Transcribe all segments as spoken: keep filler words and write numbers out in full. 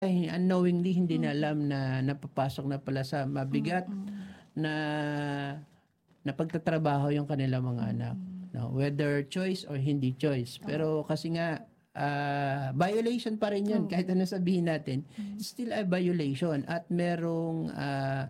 ay unknowingly hindi na alam na napapasok na pala sa mabigat na na pagtatrabaho yung kanilang mga anak, no? Whether choice or hindi choice. Pero kasi nga ah, violation pa rin yun kahit ano sabihin natin, still a violation at merong ah,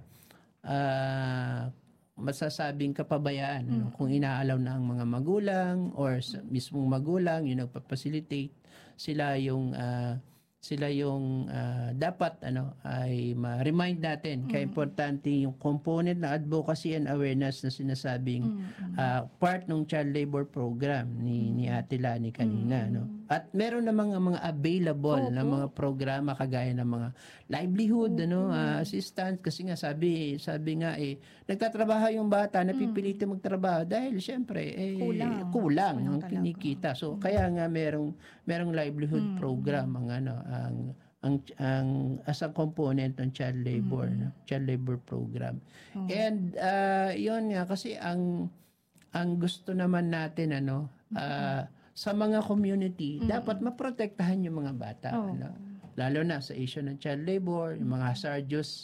ah, masasabing kapabayaan, ano, kung inaalaw na ang mga magulang or sa mismong magulang yung nagpa-facilitate, sila yung ah, sila yung ah, dapat ano ay ma-remind natin kaya importante yung component na advocacy and awareness na sinasabing ah, part ng child labor program ni ni Ate Lani kanina, no. At meron na mga mga available na mga programa kagaya ng mga livelihood ano ah, assistance kasi nga sabi sabi nga eh nagtatrabaho yung bata napipilitan magtrabaho dahil syempre eh Kulang. kulang, Kulang ang talaga. kinikita. So kaya nga merong merong livelihood program ang ano ang ang ang as a component ng child labor, no? Child labor program. And uh, yun nga kasi ang ang gusto naman natin ano ah, sa mga community dapat maprotektahan yung mga bata, ano? Lalo na sa issue ng child labor, yung mga hazardous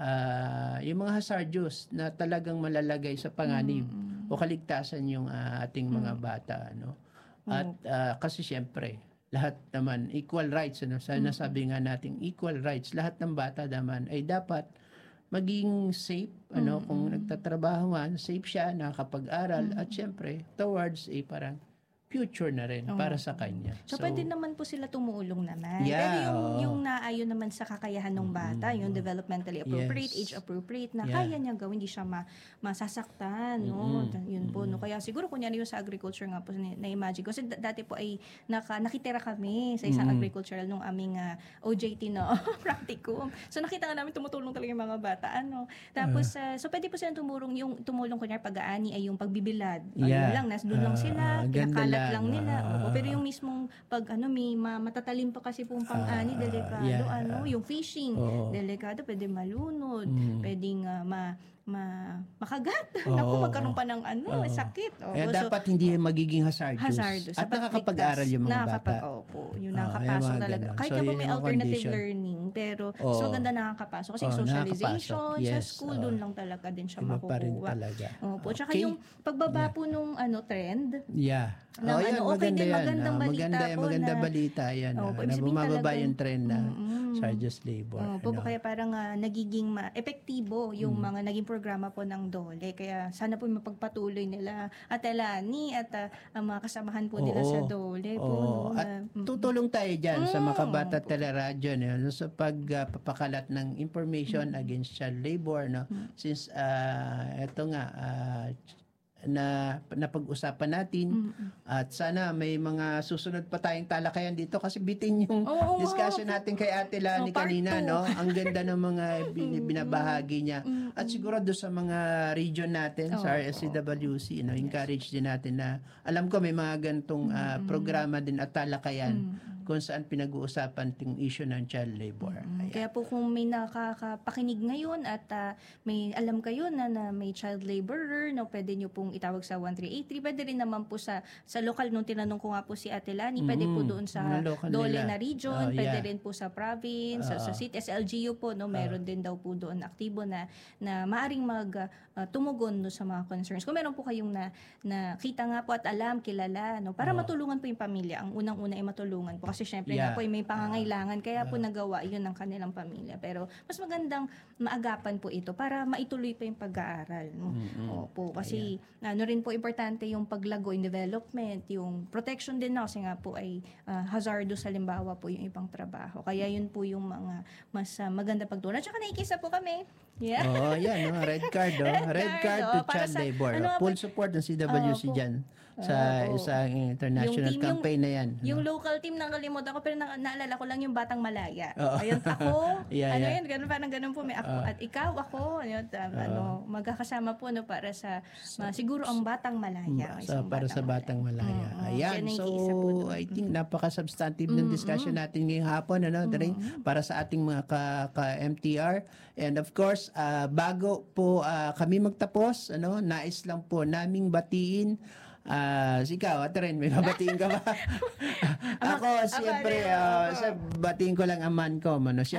ah, yung mga hazardous na talagang malalagay sa panganib o kaligtasan yung ah, ating mga bata, ano? At ah, kasi siyempre lahat naman equal rights, ano, sa nasabi nga nating equal rights, lahat ng bata naman ay dapat maging safe, ano, kung nagtatrabaho nga, safe siya, nakakapag-aral at siyempre towards a parang future na rin para sa kanya. So, pwede naman po sila tumulong naman. Yeah, Pero yung, oo. yung naayon naman sa kakayahan ng bata, yung developmentally appropriate, Yes. age appropriate, na Yeah. kaya niya gawin, hindi siya ma, masasaktan. No? Yun po. No? Kaya siguro kunyari yung sa agriculture nga po, na- na-imagine ko. Kasi d- dati po ay naka, nakitira kami sa isang agricultural nung aming ah, O J T no practicum. So nakita nga namin tumutulong talaga yung mga bata. Ano? Tapos, ah, so pwede po silang tumulong, yung tumulong kunyari pag-aani ay yung pagbibilad. Ano Yeah. lang, nas doon lang Ah, sila, ganda kinakalat lang. lang nila. Ah. Opo. Pero yung mismong pag ano may ma- matatalim pa kasi pong pang-ani, Ah, delikado. yeah. Ano, yung fishing, Oo. delikado, pwede malunod, Mm. pwedeng ah, ma, ma makagat. Oo, Naku, oo. magkaroon pa ng ano, Oo. sakit. Opo. Kaya So, dapat hindi magiging hazardous. hazardous. At Dapat nakakapag-aral ligtas. yung mga Nakakapag, bata. opo. Yung Oo, nakakapasok yung mga talaga. ganun. Kahit So, nga po yun may yung alternative condition. learning, pero Oo. mas maganda nakakapasok. Kasi Oo, socialization nakakapasok. sa Yes, school, oo. doon lang talaga din siya Iba pa rin makukuha. talaga. Opo. Tsaka Okay. yung pagbaba po nung ano, trend, Yeah. ng Oh, ano, okay din, yan. magandang Ah, balita maganda, po maganda na- balita yan. Opo, ah, ibig na sabihin bumababa talagang- yung trend na Mm-mm. charges labor. Opo, ano. kaya parang ah, nagiging ma- epektibo yung Mm. mga naging programa po ng DOLE. Kaya sana po mapagpatuloy nila at Elani at ah, ang mga kasamahan po nila Oo. sa DOLE po. Oo. No, At na- mm. tutulong tayo dyan sa Mm, Makabata opo. Teleradyo, no, sa pagpapakalat ng information against child labor, no. Since ah, eto nga ah, na napag-usapan natin at sana may mga susunod pa tayong talakayan dito kasi bitin yung Oo, discussion nga. natin kay Ate Lani Oh, part kanina, two. no. Ang ganda ng mga bin- binabahagi niya at siguro doon sa mga region natin sa R S C W C, no, encourage din natin na alam ko may mga gantong ah, programa din at talakayan kung saan pinag-uusapan ting issue ng child labor. Ayan. Kaya po kung may nakakapakinig ngayon at ah, may alam kayo na, na may child laborer, no, pwede nyo pong itawag sa one three eight three. Pwede rin naman po sa sa lokal, nung tinanong ko nga po si Ate Lani, pwede po Mm, doon sa mga local DOLE nila. na region, Oh, pwede yeah. rin po sa province, sa, sa Oo. city, S L G U po, no, meron din daw po doon aktibo na na maaring mag ah, tumugon no, sa mga concerns. Kung meron po kayong na nakita nga po at alam, kilala, no, para Oo. matulungan po yung pamilya. Ang unang-una ay matulungan po kasi syempre nga Yeah. po ay may pangangailangan kaya po nagawa yun ng kanilang pamilya. Pero mas magandang maagapan po ito para maituloy pa yung pag-aaral. No? Opo, kasi ano rin po importante yung paglago in development, yung protection din na kasi nga po ay ah, hazardous halimbawa po yung ibang trabaho. Kaya yun po yung mga mas ah, maganda pagtulong. At saka naikisa po kami. Yeah. Oh, yan, no? Red card, oh. Red Red card, card oh, to para child sa- labor. ano oh. nga Full po- support ng C W C Opo. dyan sa Opo. isang international Yung team- campaign na yan. Yung no? local team, nakalimutan ko, pero na- naalala ko lang yung Batang Malaya. Oo. Ayun, ako, Yeah, ano yeah. yun, ganun, parang ganun po, may ako, Oo. at ikaw, ako, ano, um, ano, magkakasama po, no, para sa, ma- siguro ang Batang Malaya. Ba- sa, para sa Batang Malaya. Mm, Ayan. kaya So, nakikiisa po doon. I think napaka-substantive ng discussion natin ngayong hapon, ano, Dre, para sa ating mga ka, ka-M T R. And of course, ah, bago po ah, kami magtapos, ano, nais lang po naming batiin Ah, ikaw, Ate Ren, may babatiin ka ba? Ako, siyempre, rin, ah, opo. sa batiin ko lang ang man ko, ano,